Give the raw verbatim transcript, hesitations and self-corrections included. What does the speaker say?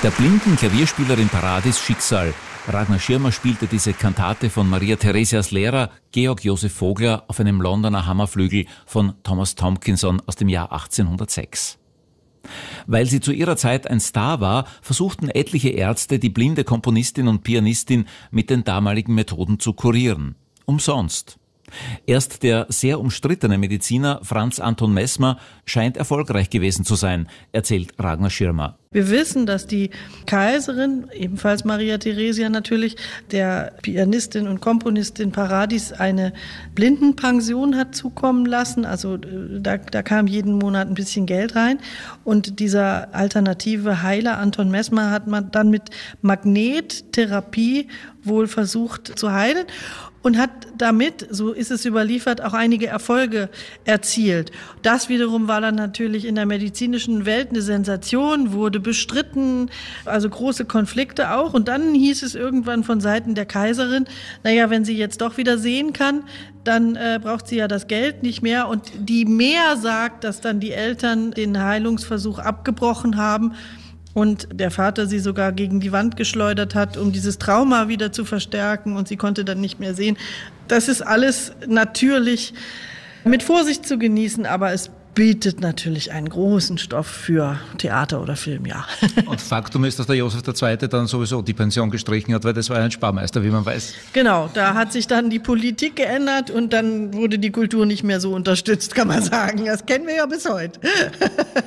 Der blinden Klavierspielerin Paradis Schicksal. Ragnar Schirmer spielte diese Kantate von Maria Theresias Lehrer Georg Joseph Vogler auf einem Londoner Hammerflügel von Thomas Tompkinson aus dem Jahr achtzehnhundertsechs. Weil sie zu ihrer Zeit ein Star war, versuchten etliche Ärzte, die blinde Komponistin und Pianistin mit den damaligen Methoden zu kurieren. Umsonst. Erst der sehr umstrittene Mediziner Franz Anton Messmer scheint erfolgreich gewesen zu sein, erzählt Ragnar Schirmer. Wir wissen, dass die Kaiserin, ebenfalls Maria Theresia natürlich, der Pianistin und Komponistin Paradis eine Blindenpension hat zukommen lassen. Also da, da kam jeden Monat ein bisschen Geld rein. Und dieser alternative Heiler Anton Messmer hat man dann mit Magnettherapie wohl versucht zu heilen und hat damit, so ist es überliefert, auch einige Erfolge erzielt. Das wiederum war dann natürlich in der medizinischen Welt eine Sensation, wurde bestritten, also große Konflikte auch. Und dann hieß es irgendwann von Seiten der Kaiserin, naja, wenn sie jetzt doch wieder sehen kann, dann äh, braucht sie ja das Geld nicht mehr. Und die Mehr sagt, dass dann die Eltern den Heilungsversuch abgebrochen haben und der Vater sie sogar gegen die Wand geschleudert hat, um dieses Trauma wieder zu verstärken, und sie konnte dann nicht mehr sehen. Das ist alles natürlich mit Vorsicht zu genießen, aber es bietet natürlich einen großen Stoff für Theater oder Film, ja. Und Faktum ist, dass der Josef der Zweite dann sowieso die Pension gestrichen hat, weil das war ja ein Sparmeister, wie man weiß. Genau, da hat sich dann die Politik geändert und dann wurde die Kultur nicht mehr so unterstützt, kann man sagen. Das kennen wir ja bis heute.